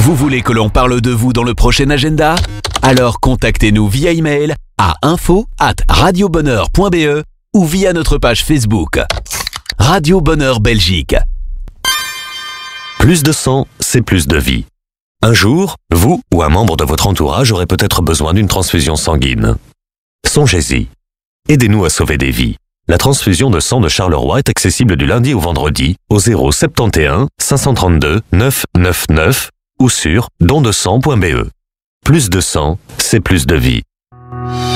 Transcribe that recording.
Vous voulez que l'on parle de vous dans le prochain agenda? Alors contactez-nous via email à info@radiobonheur.be ou via notre page Facebook. Radio Bonheur Belgique. Plus de sang, c'est plus de vie. Un jour, vous ou un membre de votre entourage aurez peut-être besoin d'une transfusion sanguine. Songez-y. Aidez-nous à sauver des vies. La transfusion de sang de Charleroi est accessible du lundi au vendredi au 071 532 999 ou sur dondesang.be. Plus de sang, c'est plus de vie.